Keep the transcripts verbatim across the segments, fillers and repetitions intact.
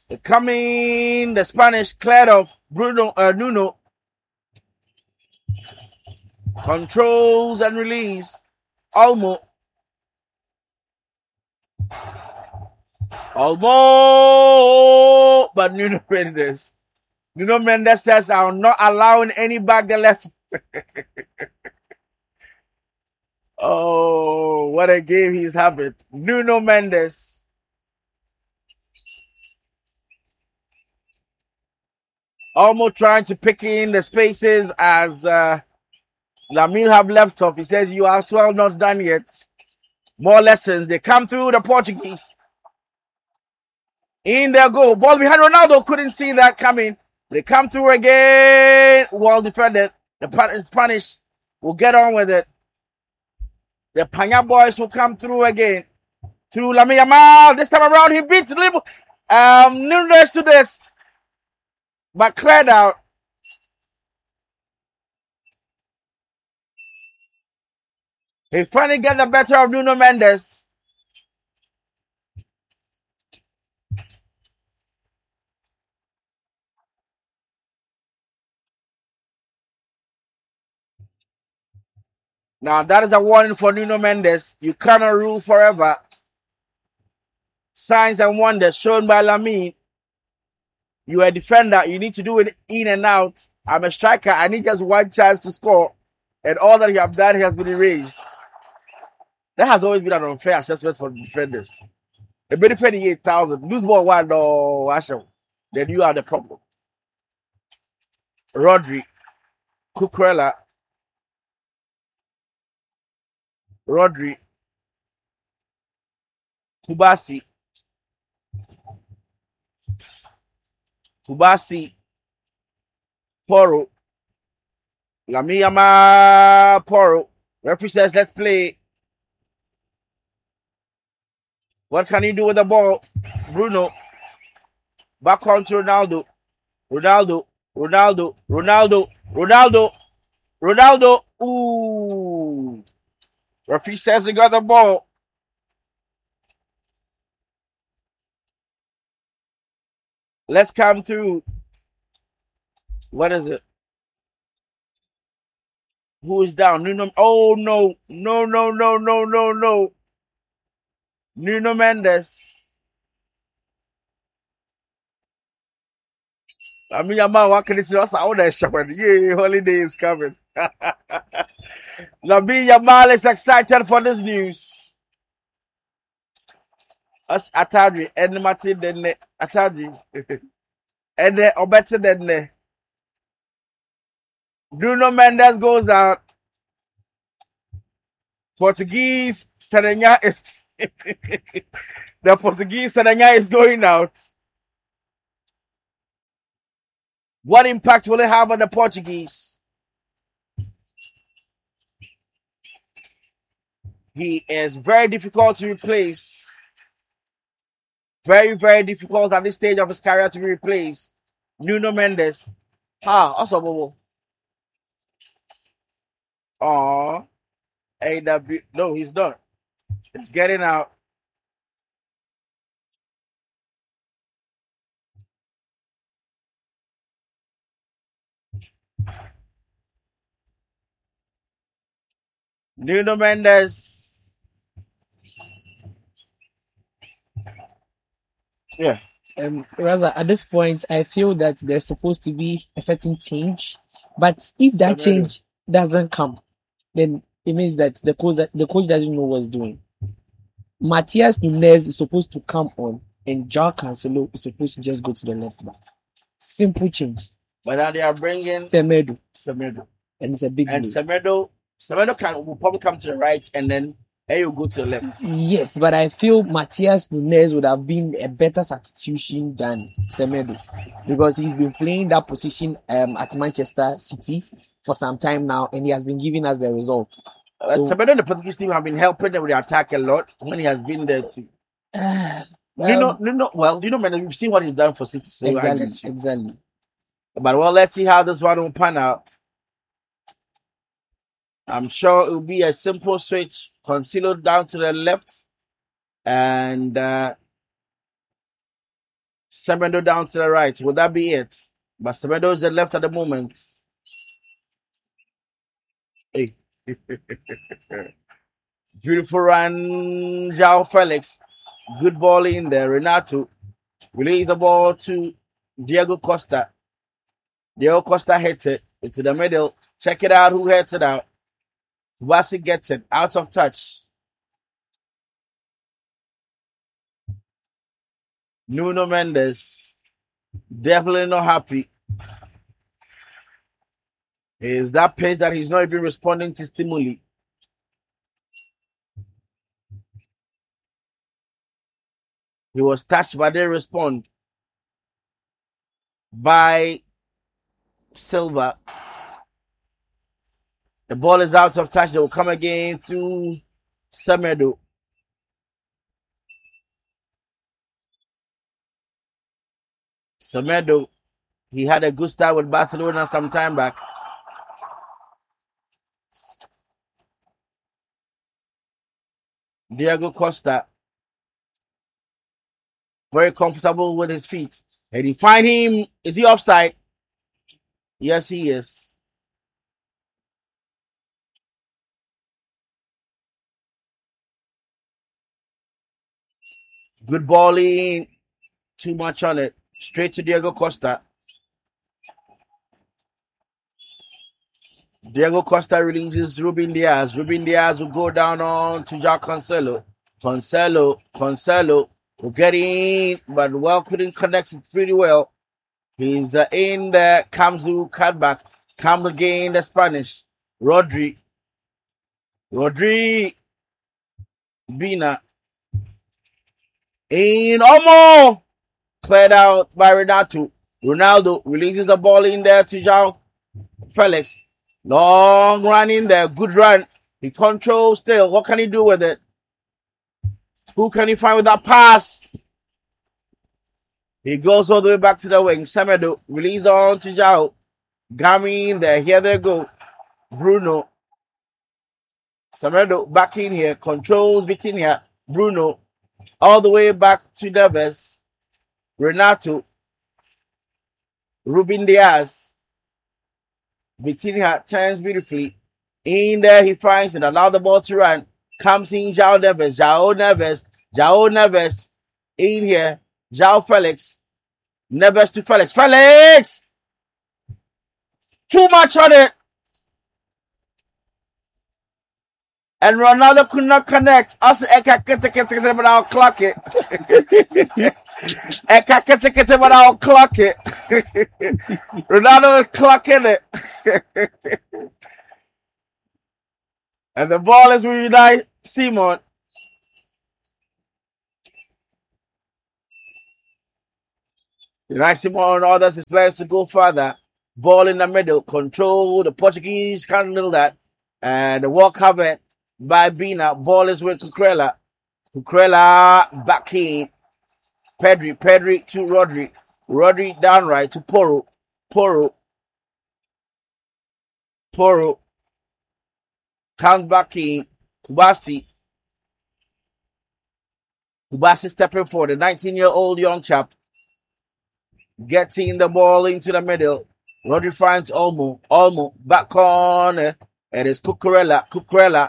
Coming, the Spanish cleared off. Bruno uh, Nuno controls and release. Olmo. Olmo, but Nuno Mendes. Nuno Mendes says, "I'm not allowing any back the left." Oh, what a game he's having. Nuno Mendes. Almost trying to pick in the spaces as uh, Lamine have left off. He says, "You are as well not done yet." More lessons. They come through the Portuguese. In their goal. Ball behind Ronaldo. Couldn't see that coming. They come through again. Well defended. The Spanish will get on with it. The Panya boys will come through again. Through Lamine Yamal. This time around, he beats Liverpool. Um, Nunes to this. But cleared out. He finally get the better of Nuno Mendes. Now, that is a warning for Nuno Mendes. You cannot rule forever. Signs and wonders shown by Lamine. You are a defender. You need to do it in and out. I'm a striker. I need just one chance to score. And all that you have done has been erased. That has always been an unfair assessment for defenders. The better twenty-eight thousand. Lose ball one, no, Asham. Then you are the problem. Rodri. Cucurella. Rodri. Kubasi. Kubasi. Poro. Lamine Yamal. Poro. Referee says, let's play. What can he do with the ball? Bruno. Back on to Ronaldo. Ronaldo. Ronaldo. Ronaldo. Ronaldo. Ronaldo. Ooh. Referee says he got the ball. Let's come through. What is it? Who is down? Nuno. Oh, no. No, no, no, no, no, no. Nuno Mendes. I mean, your man, what can it say? What's out there, Shepherd? Yeah, holiday is coming. Lamine Yamal is excited for this news. Us Atadri, and Martin, then Atadri. And then or better than Nuno Mendes goes out. Portuguese Serena is the Portuguese Serena is going out. What impact will it have on the Portuguese? He is very difficult to replace. Very, very difficult at this stage of his career to be replaced. Nuno Mendes. Ha, also Bobo. Aww. A W. No, he's done. It's getting out. Nuno Mendes. Yeah. Um, rather, at this point, I feel that there's supposed to be a certain change, but if that Semedo. change doesn't come, then it means that the coach the coach doesn't know what's doing. Matias Nunes is supposed to come on, and João Cancelo is supposed to just go to the left back. Simple change. But now they are bringing Semedo, Semedo. and it's a big And move. Semedo, Semedo can will probably come to the right and then you go to the left. Yes, but I feel Matias Nunes would have been a better substitution than Semedo because he's been playing that position um, at Manchester City for some time now, and he has been giving us the results. Uh, So- Semedo and the Portuguese team have been helping them with the attack a lot when he has been there too. Um, you know, you know, well, you know, man, we've seen what he's done for City. So I exactly, get you. exactly. But well, let's see how this one will pan out. I'm sure it will be a simple switch. Cancelo down to the left, and uh, Semedo down to the right. Would that be it? But Semedo is the left at the moment. Hey. Beautiful run, João Felix. Good ball in there. Renato release the ball to Diego Costa. Diego Costa hits it into the middle. Check it out. Who hits it out? Kubasi gets it out of touch. Nuno Mendes definitely not happy. Is that pace that he's not even responding to stimuli. He was touched, but they respond by Silva. The ball is out of touch. They will come again through Semedo. Semedo, he had a good start with Barcelona some time back. Diego Costa, very comfortable with his feet. And he find him. Is he offside? Yes, he is. Good ball in. Too much on it. Straight to Diego Costa. Diego Costa releases Ruben Diaz. Ruben Diaz will go down on to João Cancelo. Cancelo, Cancelo will get in, but well couldn't connect pretty well. He's uh, in there, comes to cut back, comes again the Spanish. Rodri. Rodri. Bina. In Omo. Cleared out by Renato. Ronaldo releases the ball in there to João Felix. Long run in there. Good run. He controls still. What can he do with it? Who can he find with that pass? He goes all the way back to the wing. Semedo release on to João. Gami in there. Here they go. Bruno. Semedo back in here. Controls Vitinha. Bruno. All the way back to Neves. Renato. Ruben Diaz. Vitinha turns beautifully. In there he finds it. Allow the ball to run. Comes in João Neves. João Neves. João Neves. In here. João Felix. Neves to Felix. Felix! Too much on it. And Ronaldo could not connect. Also, but I'll clock it. But I'll clock it. Ronaldo is clocking it. And the ball is with Unai Simon. Unai Simon orders his players to go further. Ball in the middle. Control. The Portuguese can't handle that. And the walk covered by Bina. Ball is with Cucurella. Cucurella back in. Pedri. Pedri to Rodri. Rodri down right to Porro. Porro. Porro. Comes back in. Kubasi. Kubasi stepping forward. The nineteen-year-old young chap. Getting the ball into the middle. Rodri finds Olmo. Olmo back on. It is Cucurella. Cucurella.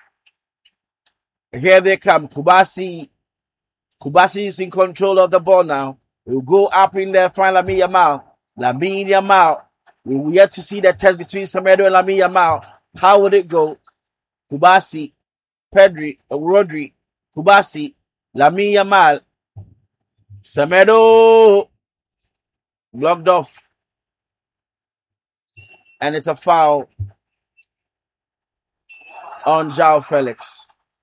Here they come. Kubasi. Kubasi is in control of the ball now. We'll go up in there, find Lamine Yamal. Lamine Yamal. We will yet to see the test between Semedo and Lamine Yamal. How would it go? Kubasi. Pedri. Uh, Rodri. Kubasi. Lamine Yamal. Semedo. Blocked off. And it's a foul on João Felix.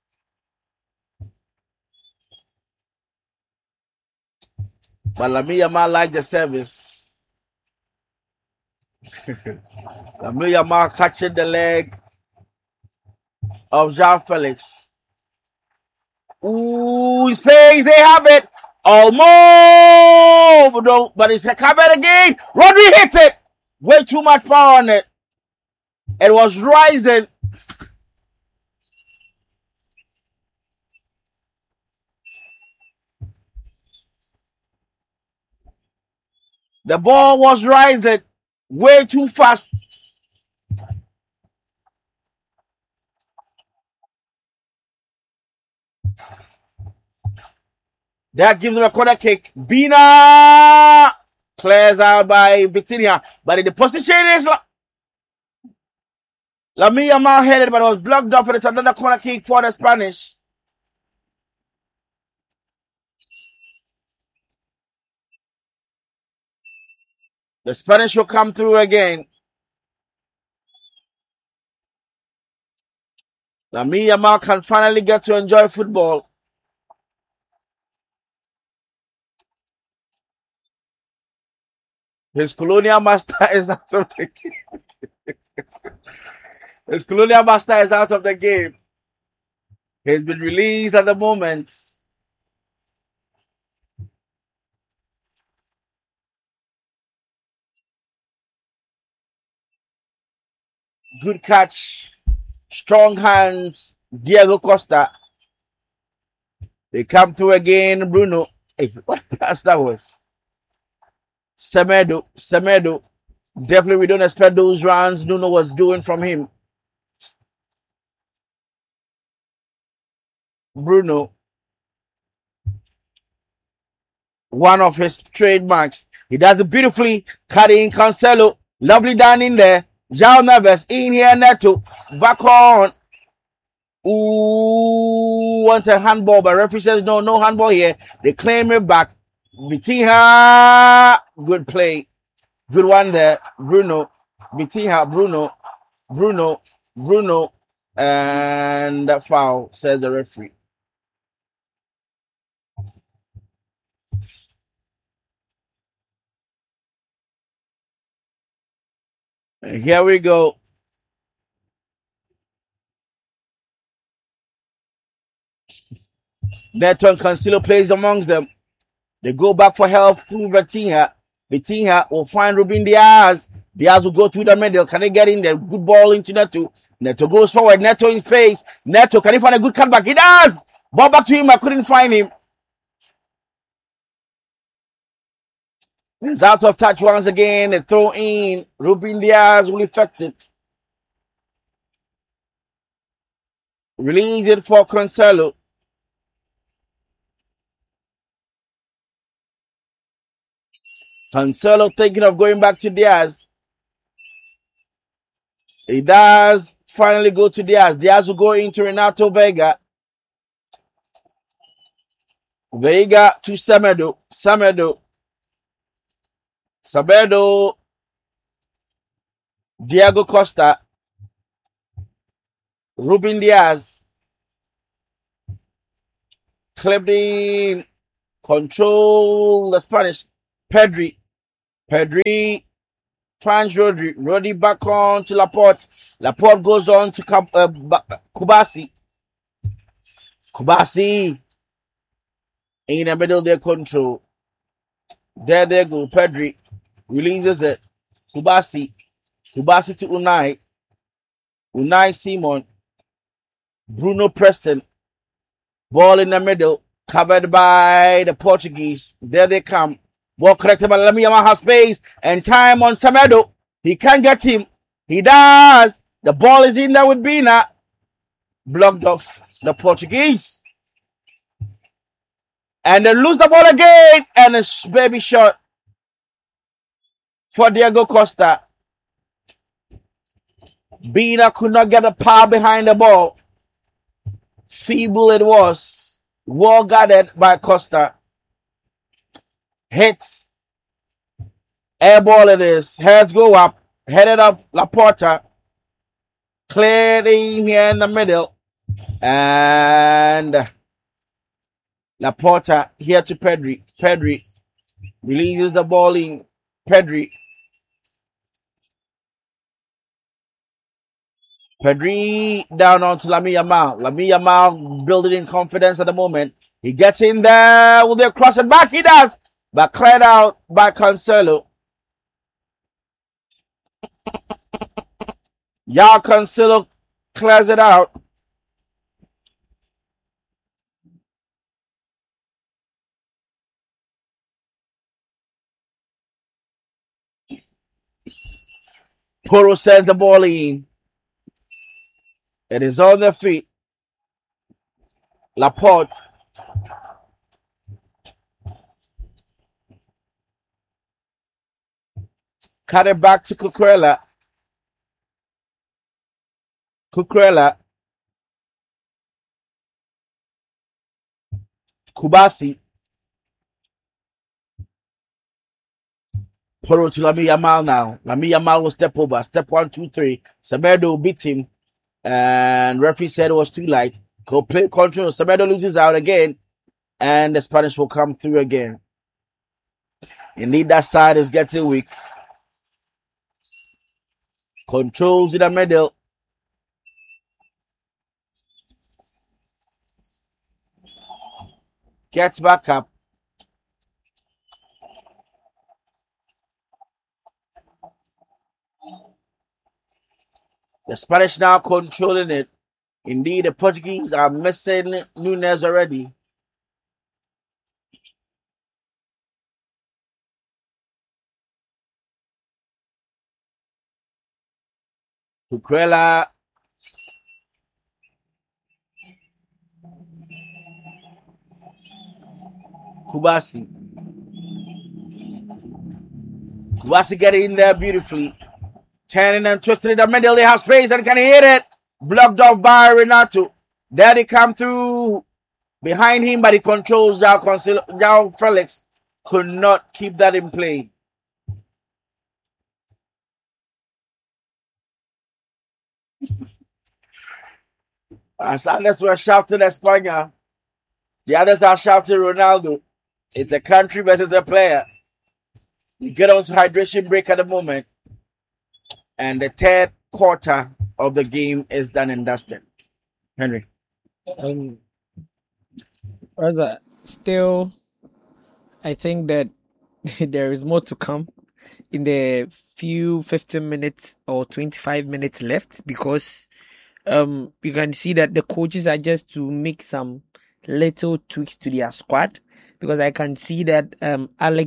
But Lamine Yamal liked the service. Lamine Yamal catching the leg of João Felix. Ooh, space, they have it. Almost, but, no, but it's covered again. Rodri hits it. Way too much power on it. It was rising. The ball was rising way too fast. That gives him a corner kick. Bina clears out by Vitinha. But the position is Lamine Yamal headed, but it was blocked off, and it's another corner kick for the Spanish. The Spanish will come through again. Lamine Yamal can finally get to enjoy football. His colonial master is out of the game. His colonial master is out of the game. He's been released at the moment. Good catch. Strong hands. Diego Costa. They come through again. Bruno. Hey, what pass that was? Semedo. Semedo. Definitely we don't expect those runs. Don't know what's doing from him. Bruno. One of his trademarks. He does it beautifully. Carrying Cancelo. Lovely down in there. João Neves in here. Neto. Back on. Ooh, wants a handball, but referee says no, no handball here. They claim it back. Vitinha. Good play. Good one there. Bruno. Vitinha. Bruno. Bruno. Bruno. And that foul, says the referee. And here we go. Neto and Cancelo plays amongst them. They go back for help through Vitinha. Vitinha will find Ruben Diaz. Diaz will go through the middle. Can they get in there? Good ball into Neto. Neto goes forward. Neto in space. Neto, can he find a good cutback? He does! Ball back to him. I couldn't find him. He's out of touch once again. They throw in. Ruben Diaz will effect it. Release it for Cancelo. Cancelo thinking of going back to Diaz. He does finally go to Diaz. Diaz will go into Renato Vega. Vega to Semedo. Semedo. Semedo. Diego Costa. Ruben Diaz. Clipped in. Control the Spanish. Pedri. Pedri finds Rodri. Rodri back on to Laporte. Laporte goes on to uh, Kubasi. Kubasi in the middle there, control. There they go. Pedri releases it. Kubasi. Kubasi to Unai. Unai Simon. Bruno Preston. Ball in the middle. Covered by the Portuguese. There they come. Ball corrected by Lamine Yamal, has space and time on Semedo. He can't get him. He does. The ball is in there with Bina. Blocked off the Portuguese. And they lose the ball again. And a baby shot for Diego Costa. Bina could not get a power behind the ball. Feeble it was. Well guarded by Costa. Hits. Air ball it is. Heads go up. Headed up Laporta. Cleared in here in the middle. And Laporta here to Pedri. Pedri releases the ball in. Pedri. Pedri down onto Lamine Yamal. Lamine Yamal building in confidence at the moment. He gets in there. Will they cross it back? He does. But cleared out by Cancelo. Y'all Cancelo clears it out. Poro sends the ball in. It is on the feet. Laporte. Cut it back to Cucurella. Cucurella. Kubasi. Poro to Lamine Yamal now. Lamine Yamal will step over. Step one, two, three. Semedo beats him. And referee said it was too light. Go play control. Semedo loses out again. And the Spanish will come through again. Indeed, that side is getting weak. Controls in the middle. Gets back up. The Spanish now controlling it. Indeed, the Portuguese are missing Nunes already. Cucurella. Kubasi. Kubasi getting in there beautifully. Turning and twisting in the middle. They have space and can hit it. Blocked off by Renato. There they come through behind him, but he controls João Cancelo. João Felix could not keep that in play. As others were shouting Espana, the others are shouting Ronaldo. It's a country versus a player. We get on to hydration break at the moment. And the third quarter of the game is done and dusted. Henry. Um, Raza, still, I think that there is more to come in the few fifteen minutes or twenty-five minutes left, because um you can see that the coaches are just to make some little tweaks to their squad, because I can see that um Alex